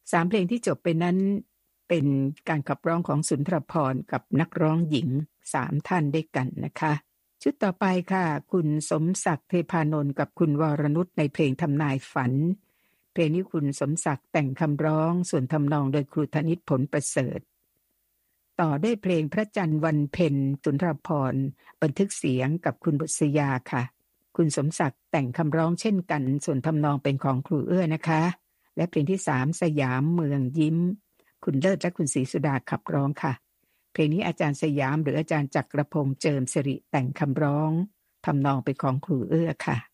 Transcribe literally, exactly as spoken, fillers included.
สามเพลงที่จบไปนั้นเป็นการขับร้องของสุนทรภรณ์กับนักร้องหญิงสามท่านด้วยกันนะคะชุดต่อไปค่ะคุณสมศักดิ์เทพานนท์กับคุณวรนุชในเพลงทำนายฝันเพลงนี้คุณสมศักดิ์แต่งคำร้องส่วนทำนองโดยครูธนิตผลประเสริฐต่อด้วยเพลงพระจันทร์วันเพ็ญสุนทรภรณ์บันทึกเสียงกับคุณบุษยาค่ะคุณสมศักดิ์แต่งคำร้องเช่นกันส่วนทำนองเป็นของครูเอื้อนะคะและเพลงที่สามสยามเมืองยิ้มคุณเลิศและคุณศรีสุดาขับร้องค่ะเพลงนี้อาจารย์สยามหรืออาจารย์จักรพงษ์เจิมสิริแต่งคำร้องทำนองเป็นของครูเอื้อค่ะ